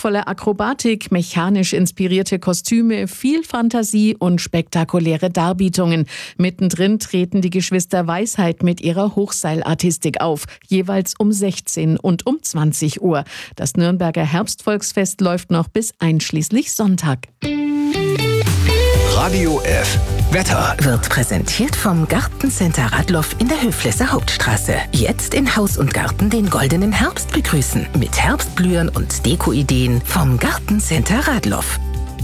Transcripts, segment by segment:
prachtvolle Akrobatik, mechanisch inspirierte Kostüme, viel Fantasie und spektakuläre Darbietungen. Mittendrin treten die Geschwister Weisheit mit ihrer Hochseilartistik auf, jeweils um 16 und um 20 Uhr. Das Nürnberger Herbstvolksfest läuft noch bis einschließlich Sonntag. Radio F. Wetter wird präsentiert vom Gartencenter Radloff in der Höflesser Hauptstraße. Jetzt in Haus und Garten den goldenen Herbst begrüßen. Mit Herbstblühen und Dekoideen vom Gartencenter Radloff.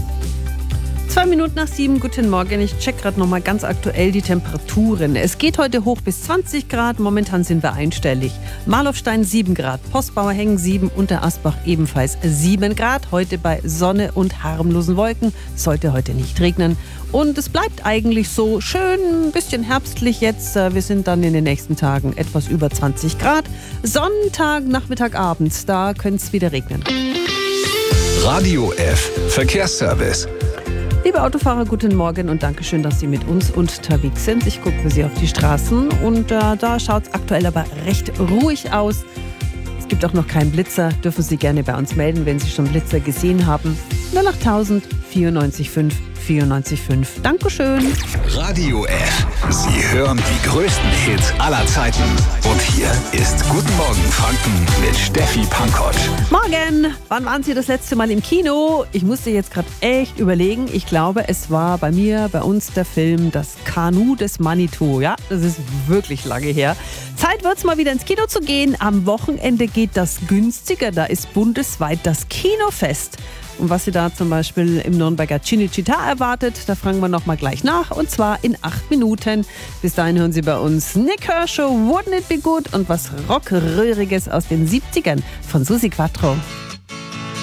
7:02, guten Morgen. Ich check gerade nochmal ganz aktuell die Temperaturen. Es geht heute hoch bis 20 Grad, momentan sind wir einstellig. Marlofstein 7 Grad, Postbauerhengen 7, Unterasbach ebenfalls 7 Grad. Heute bei Sonne und harmlosen Wolken, sollte heute nicht regnen. Und es bleibt eigentlich so schön, ein bisschen herbstlich jetzt. Wir sind dann in den nächsten Tagen etwas über 20 Grad. Sonntag, Nachmittag, abends, da könnte es wieder regnen. Radio F. Verkehrsservice. Liebe Autofahrer, guten Morgen und Dankeschön, dass Sie mit uns unterwegs sind. Ich gucke für Sie auf die Straßen und da schaut es aktuell aber recht ruhig aus. Es gibt auch noch keinen Blitzer, dürfen Sie gerne bei uns melden, wenn Sie schon Blitzer gesehen haben. 08000 94 94 5. Dankeschön. Radio F. Sie hören die größten Hits aller Zeiten. Und hier ist Guten Morgen Franken mit Steffi Pankotsch. Morgen! Wann waren Sie das letzte Mal im Kino? Ich musste jetzt gerade echt überlegen. Ich glaube, es war bei uns der Film Das Kanu des Manitou. Ja, das ist wirklich lange her. Zeit wird's mal wieder ins Kino zu gehen. Am Wochenende geht das günstiger. Da ist bundesweit das Kinofest. Und was Sie da zum Beispiel im Nürnberger Cinecittà erwartet, da fragen wir nochmal gleich nach. Und zwar in 8 Minuten. Bis dahin hören Sie bei uns Nick Kershaw, Wouldn't It Be Good und was Rockröhriges aus den 70ern von Susi Quattro.